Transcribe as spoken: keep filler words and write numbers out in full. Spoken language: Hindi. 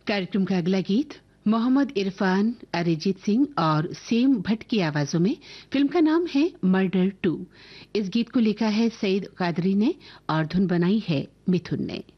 कार्यक्रम का अगला गीत मोहम्मद इरफान, अरिजीत सिंह और सेम भट्ट की आवाजों में। फिल्म का नाम है मर्डर टू। इस गीत को लिखा है सईद कादरी ने और धुन बनाई है मिथुन ने।